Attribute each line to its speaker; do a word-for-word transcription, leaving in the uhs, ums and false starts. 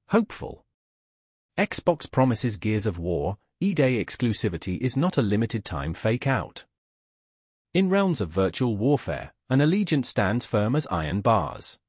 Speaker 1: Hopeful. Xbox promises Gears of War E-Day exclusivity is not a limited-time fake-out. In realms of virtual warfare, an Allegiant stands firm as iron bars.